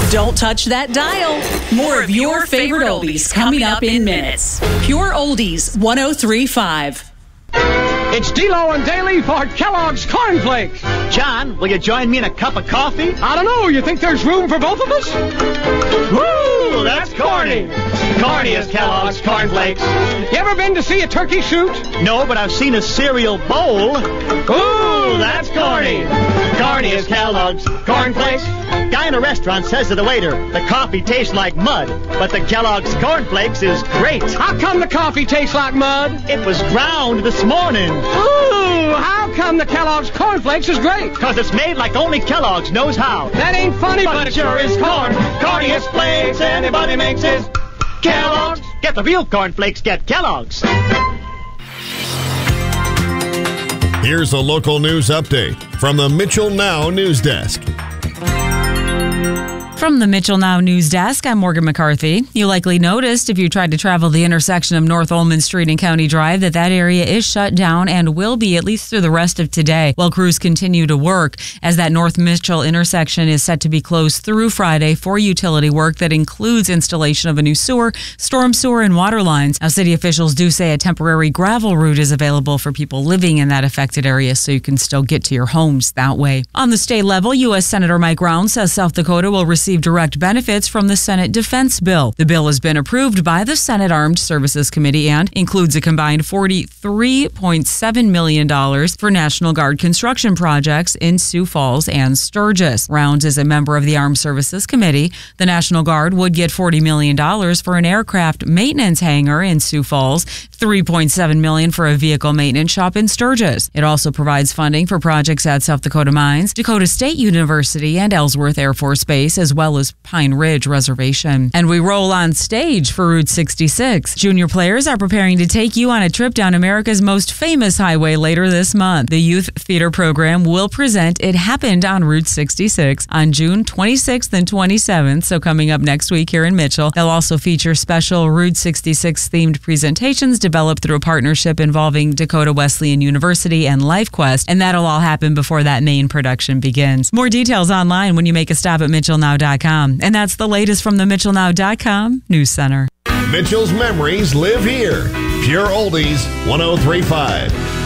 Don't touch that dial. More of your favorite oldies coming up in minutes. Pure Oldies 103.5. It's D-Lo and Daly for Kellogg's Corn Flakes. John, will you join me in a cup of coffee? I don't know. You think there's room for both of us? Woo! That's corny. Corny as Kellogg's Corn Flakes. You ever been to see a turkey shoot? No, but I've seen a cereal bowl. Ooh, that's corny. Corny as Kellogg's Corn Flakes. Guy in a restaurant says to the waiter, the coffee tastes like mud, but the Kellogg's Corn Flakes is great. How come the coffee tastes like mud? It was ground this morning. Ooh, how come the Kellogg's Corn Flakes is great? Because it's made like only Kellogg's knows how. That ain't funny, but it sure is corn. Corniest flakes anybody makes is Kellogg's. Get the real Corn Flakes, get Kellogg's. Here's a local news update from the Mitchell Now News Desk. From the Mitchell Now News Desk, I'm Morgan McCarthy. You likely noticed if you tried to travel the intersection of North Olmsted Street and County Drive that area is shut down and will be at least through the rest of today while crews continue to work, as that North Mitchell intersection is set to be closed through Friday for utility work that includes installation of a new sewer, storm sewer, and water lines. Now, city officials do say a temporary gravel route is available for people living in that affected area so you can still get to your homes that way. On the state level, U.S. Senator Mike Rounds says South Dakota will receive direct benefits from the Senate Defense Bill. The bill has been approved by the Senate Armed Services Committee and includes a combined $43.7 million for National Guard construction projects in Sioux Falls and Sturgis. Rounds is a member of the Armed Services Committee. The National Guard would get $40 million for an aircraft maintenance hangar in Sioux Falls, $3.7 million for a vehicle maintenance shop in Sturgis. It also provides funding for projects at South Dakota Mines, Dakota State University, and Ellsworth Air Force Base, as well as Pine Ridge Reservation. And we roll on stage for Route 66. Junior players are preparing to take you on a trip down America's most famous highway later this month. The youth theater program will present It Happened on Route 66 on June 26th and 27th, so coming up next week here in Mitchell. They'll also feature special Route 66 themed presentations developed through a partnership involving Dakota Wesleyan University and LifeQuest, and that'll all happen before that main production begins. More details online when you make a stop at MitchellNow.com. And that's the latest from the MitchellNow.com News Center. Mitchell's memories live here. Pure Oldies 103.5.